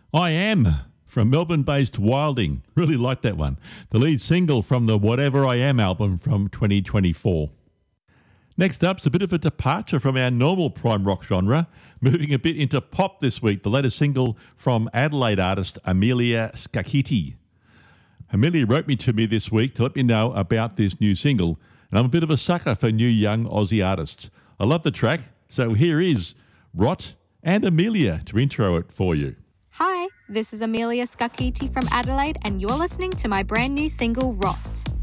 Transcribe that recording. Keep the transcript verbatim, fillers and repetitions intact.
I Am from Melbourne-based Wilding. Really like that one. The lead single from the Whatever I Am album from twenty twenty-four. Next up's a bit of a departure from our normal prime rock genre, moving a bit into pop this week, the latest single from Adelaide artist Amelia Skakiti. Amelia wrote me to me this week to let me know about this new single, and I'm a bit of a sucker for new young Aussie artists. I love the track, so here is Rot and Amelia to intro it for you. Hi, this is Amelia Skakiti from Adelaide, and you're listening to my brand new single, Rot.